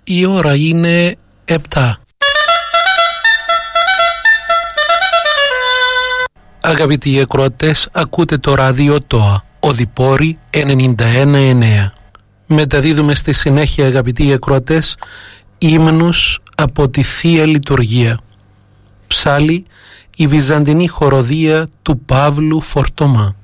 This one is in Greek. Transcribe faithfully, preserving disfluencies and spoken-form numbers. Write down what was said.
Η ώρα είναι επτά. Αγαπητοί ακροατές, ακούτε το ράδιο ΤΟΑ, Οδυπόρη ενενήντα ένα εννέα. Μεταδίδουμε στη συνέχεια, αγαπητοί ακροατές, ύμνους από τη Θεία Λειτουργία. Ψάλλει η βυζαντινή χοροδία του Παύλου Φορτωμά.